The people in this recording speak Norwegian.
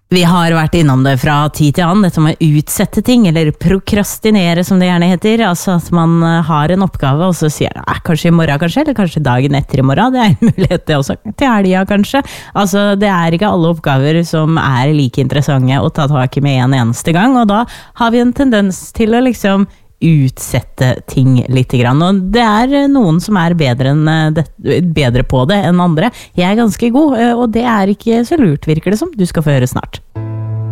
Vi har vært innom det fra tid til annen, dette med å utsette ting, eller prokrastinere som det gjerne heter, altså at man har en oppgave, og så sier det, kanskje i morgen kanskje, eller kanskje dagen etter i morgen, det en mulighet det også, til helga kanskje. Altså det ikke alle oppgaver som like interessante å ta tak i med en eneste gang, og da har vi en tendens til å liksom utsette ting litt grann, og det noen som bedre på det enn andre. Jeg ganske god, og det ikke så lurt virker det som. Du skal få høre snart.